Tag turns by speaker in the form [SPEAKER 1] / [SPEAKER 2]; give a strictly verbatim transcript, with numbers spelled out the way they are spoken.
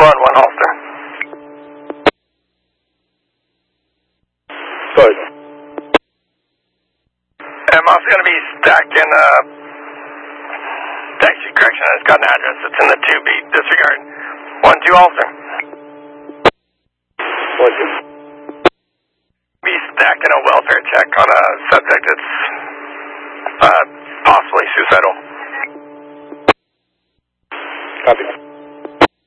[SPEAKER 1] One, one Halter.
[SPEAKER 2] Good.
[SPEAKER 1] I'm also going to be stacking, uh, taxi correction. It's got an address. It's in the two beat. Disregard. One, two Halter.
[SPEAKER 2] One, two.
[SPEAKER 1] Be stacking a welfare check on a subject that's, uh, possibly suicidal.
[SPEAKER 2] Copy.